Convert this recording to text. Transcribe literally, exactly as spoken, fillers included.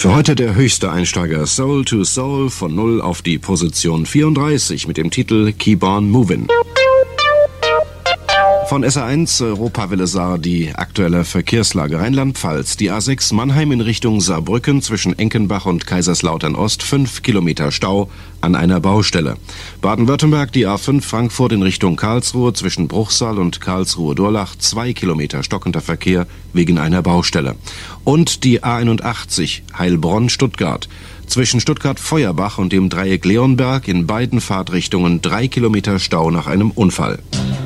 Für heute der höchste Einsteiger Soul to Soul von null auf die Position vierunddreißig mit dem Titel Keep on Movin'. Von S R eins Europawelle Saar die aktuelle Verkehrslage Rheinland-Pfalz. Die A sechs Mannheim in Richtung Saarbrücken zwischen Enkenbach und Kaiserslautern Ost, fünf Kilometer Stau an einer Baustelle. Baden-Württemberg die A fünf Frankfurt in Richtung Karlsruhe zwischen Bruchsal und Karlsruhe-Durlach, zwei Kilometer stockender Verkehr wegen einer Baustelle. Und die A einundachtzig Heilbronn-Stuttgart. Zwischen Stuttgart-Feuerbach und dem Dreieck Leonberg in beiden Fahrtrichtungen drei Kilometer Stau nach einem Unfall.